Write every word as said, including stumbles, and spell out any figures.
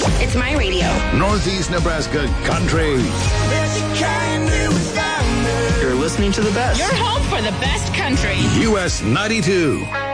It's my radio. Northeast Nebraska Country. You're listening to the best. You're home for the best country. U S ninety-two.